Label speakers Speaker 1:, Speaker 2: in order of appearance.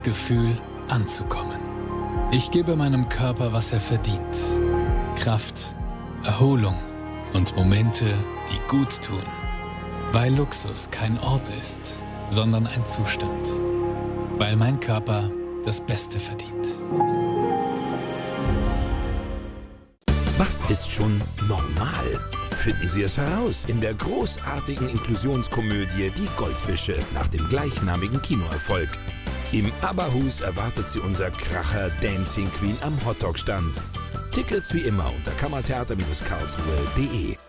Speaker 1: Gefühl, anzukommen. Ich gebe meinem Körper, was er verdient. Kraft, Erholung und Momente, die gut tun. Weil Luxus kein Ort ist, sondern ein Zustand. Weil mein Körper das Beste verdient.
Speaker 2: Was ist schon normal? Finden Sie es heraus in der großartigen Inklusionskomödie Die Goldfische nach dem gleichnamigen Kinoerfolg. Im ABBA-Hus erwartet Sie unser Kracher Dancing Queen am Hotdog-Stand. Tickets wie immer unter kammertheater-karlsruhe.de.